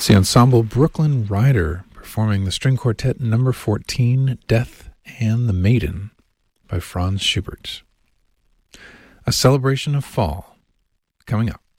It's the ensemble Brooklyn Rider performing the string quartet number 14, Death and the Maiden, by Franz Schubert. A celebration of fall coming up.